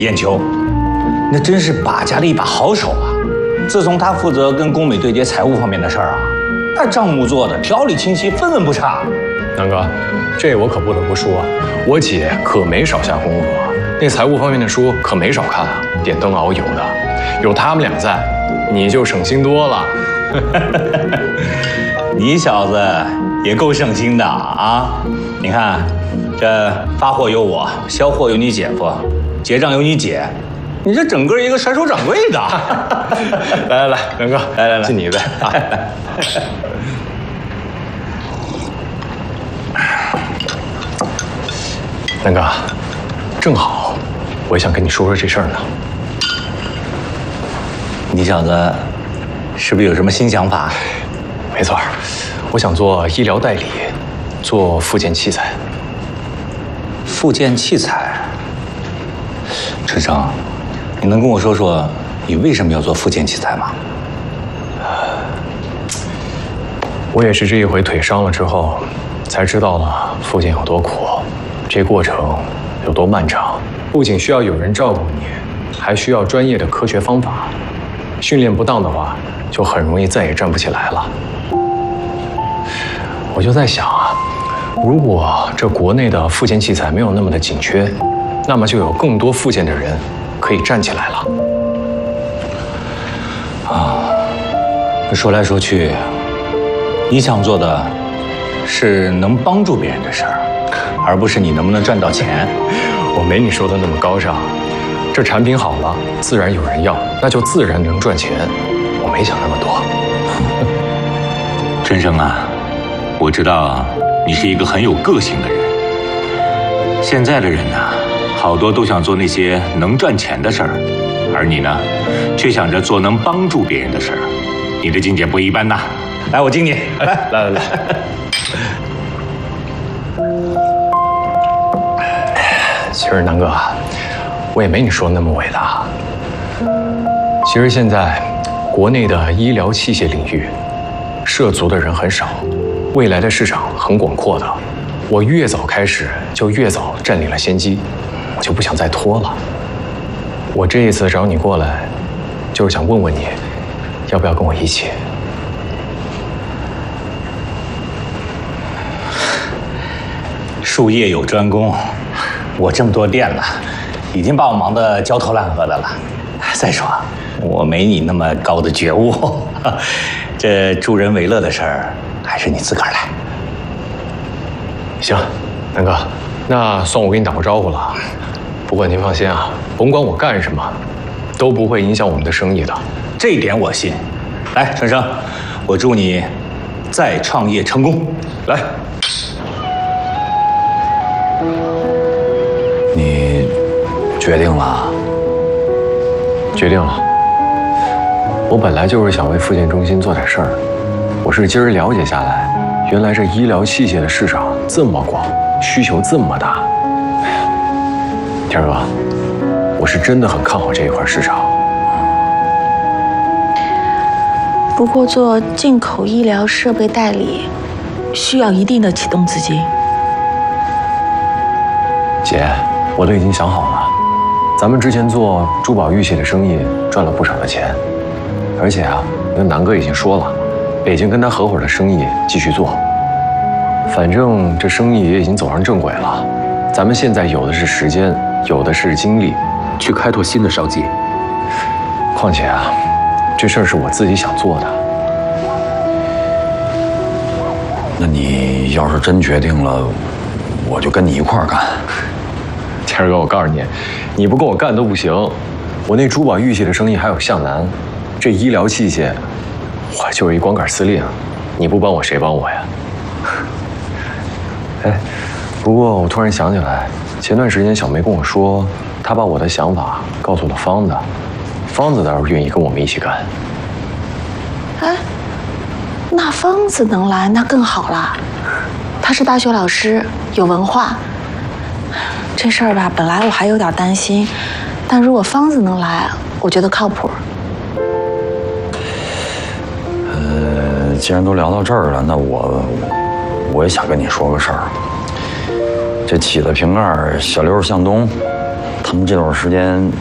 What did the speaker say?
眼球，那真是把家的一把好手啊！自从他负责跟宫美对接财务方面的事儿啊，那账目做的条理清晰，分文不差。 南哥，这我可不得不说，我姐可没少下功夫，那财务方面的书可没少看啊，点灯熬油的。有他们俩在，你就省心多了。 你小子也够省心的啊！你看，这发货有我，销货有你姐夫，结账有你姐，你这整个一个甩手掌柜的。 来，南哥，来，敬你一杯啊！南哥，正好，我也想跟你说说这事儿呢。 你小子是不是有什么新想法？ 没错，我想做医疗代理，做复健器材。 复健器材？陈生，你能跟我说说你为什么要做复健器材吗？ 我也是这一回腿伤了之后，才知道了复健有多苦，这过程有多漫长。不仅需要有人照顾你，还需要专业的科学方法。训练不当的话，就很容易再也站不起来了。我就在想啊，如果这国内的复健器材没有那么的紧缺，那么就有更多复健的人可以站起来了。 说来说去，你想做的是能帮助别人的事儿，而不是你能不能赚到钱。 我没你说的那么高尚，这产品好了，自然有人要，那就自然能赚钱。我没想那么多。 陈生啊，我知道你是一个很有个性的人。现在的人呢，好多都想做那些能赚钱的事儿，而你呢，却想着做能帮助别人的事儿。你的境界不一般呐！来，我敬你。来。 其实南哥，我也没你说的那么伟大。其实现在国内的医疗器械领域涉足的人很少，未来的市场很广阔的。我越早开始，就越早占领了先机，我就不想再拖了。我这一次找你过来，就是想问问你，要不要跟我一起？ 术业有专攻，我这么多店了，已经把我忙得焦头烂额的了。再说，我没你那么高的觉悟，这助人为乐的事儿，还是你自个儿来。 行，南哥，那算我给你打过招呼了。不过您放心啊，甭管我干什么，都不会影响我们的生意的。 这一点我信。来，陈生，我祝你再创业成功。来， 你决定了？ 决定了。我本来就是想为复健中心做点事儿，我是今儿了解下来，原来这医疗器械的市场这么广，需求这么大。哎呀，天儿哥，我是真的很看好这一块市场。 不过做进口医疗设备代理，需要一定的启动资金。 姐，我都已经想好了，咱们之前做珠宝玉器的生意赚了不少的钱，而且啊，跟南哥已经说了，北京跟他合伙的生意继续做。反正这生意也已经走上正轨了，咱们现在有的是时间，有的是精力，去开拓新的商机。况且啊，这事儿是我自己想做的。 那你要是真决定了，我就跟你一块儿干。 天儿哥，我告诉你，你不跟我干都不行。我那珠宝玉器的生意还有向南，这医疗器械，我就是一光杆司令，你不帮我谁帮我呀？哎，不过我突然想起来，前段时间小梅跟我说，她把我的想法告诉了方子，方子倒是愿意跟我们一起干。 哎，那方子能来，那更好了。他是大学老师，有文化。这事儿吧，本来我还有点担心，但如果方子能来，我觉得靠谱。 既然都聊到这儿了，那我也想跟你说个事儿。这起子瓶盖小六向东， 他们这段时间